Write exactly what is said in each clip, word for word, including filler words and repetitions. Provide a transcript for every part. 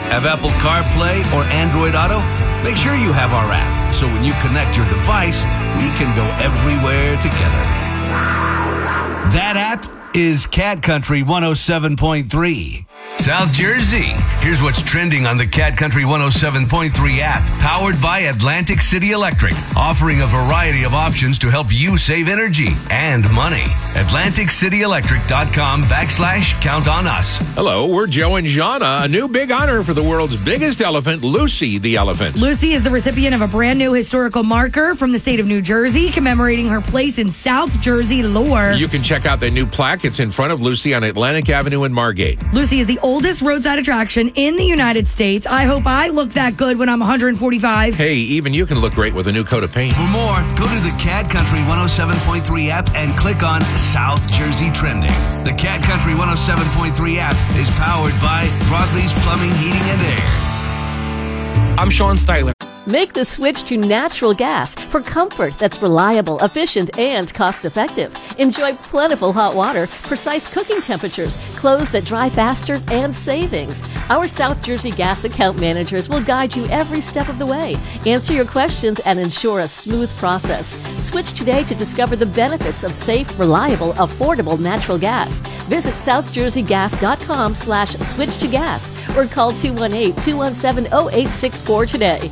Have Apple CarPlay or Android Auto? Make sure you have our app, so when you connect your device, we can go everywhere together. That app is Cat Country one oh seven point three. South Jersey. Here's what's trending on the Cat Country one oh seven point three app, powered by Atlantic City Electric, offering a variety of options to help you save energy and money. Atlantic City Electric dot com backslash count on us. Hello, we're Joe and Jana. A new big honor for the world's biggest elephant, Lucy the elephant. Lucy is the recipient of a brand new historical marker from the state of New Jersey, commemorating her place in South Jersey lore. You can check out the new plaque. It's in front of Lucy on Atlantic Avenue in Margate. Lucy is the oldest roadside attraction in the United States. I hope I look that good when I'm one hundred forty-five. Hey, even you can look great with a new coat of paint. For more, go to the Cat Country one oh seven point three app and click on South Jersey Trending. The Cat Country one oh seven point three app is powered by Broadley's Plumbing, Heating, and Air. I'm Sean Styler. Make the switch to natural gas for comfort that's reliable, efficient, and cost-effective. Enjoy plentiful hot water, precise cooking temperatures, clothes that dry faster, and savings. Our South Jersey gas account managers will guide you every step of the way, answer your questions, and ensure a smooth process. Switch today to discover the benefits of safe, reliable, affordable natural gas. Visit southjerseygas.com slash switch to gas or call two one eight, two one seven, oh eight six four today.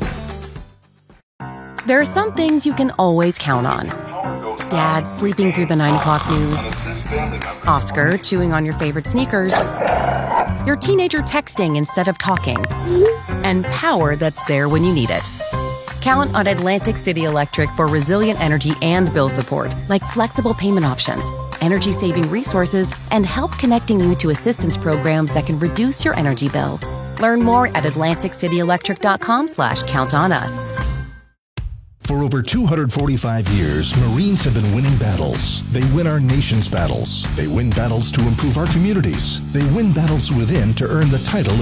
There are some things you can always count on. Dad sleeping through the nine o'clock news. Oscar chewing on your favorite sneakers. Your teenager texting instead of talking. And power that's there when you need it. Count on Atlantic City Electric for resilient energy and bill support, like flexible payment options, energy-saving resources, and help connecting you to assistance programs that can reduce your energy bill. Learn more at atlantic city electric dot com slash count on us. For over two hundred forty-five years, Marines have been winning battles. They win our nation's battles. They win battles to improve our communities. They win battles within to earn the title